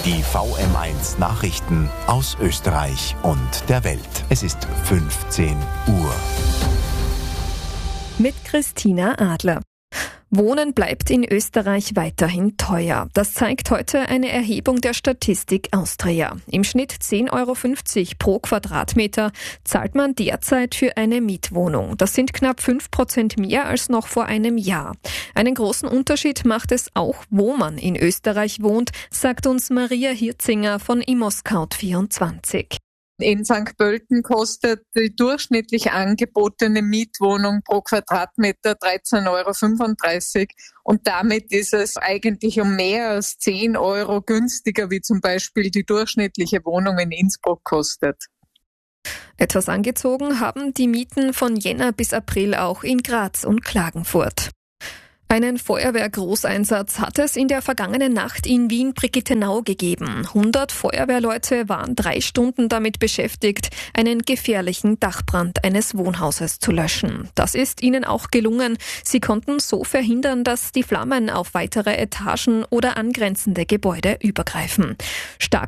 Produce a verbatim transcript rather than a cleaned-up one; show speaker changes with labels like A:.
A: Die V M eins Nachrichten aus Österreich und der Welt. Es ist fünfzehn Uhr.
B: Mit Christina Adler. Wohnen bleibt in Österreich weiterhin teuer. Das zeigt heute eine Erhebung der Statistik Austria. Im Schnitt zehn Euro fünfzig pro Quadratmeter zahlt man derzeit für eine Mietwohnung. Das sind knapp fünf Prozent mehr als noch vor einem Jahr. Einen großen Unterschied macht es auch, wo man in Österreich wohnt, sagt uns Maria Hirzinger von ImmoScout vierundzwanzig.
C: In Sankt Pölten kostet die durchschnittlich angebotene Mietwohnung pro Quadratmeter dreizehn Euro fünfunddreißig und damit ist es eigentlich um mehr als zehn Euro günstiger, wie zum Beispiel die durchschnittliche Wohnung in Innsbruck kostet.
B: Etwas angezogen haben die Mieten von Jänner bis April auch in Graz und Klagenfurt. Einen Feuerwehrgroßeinsatz hat es in der vergangenen Nacht in Wien-Brigittenau gegeben. hundert Feuerwehrleute waren drei Stunden damit beschäftigt, einen gefährlichen Dachbrand eines Wohnhauses zu löschen. Das ist ihnen auch gelungen. Sie konnten so verhindern, dass die Flammen auf weitere Etagen oder angrenzende Gebäude übergreifen. Stark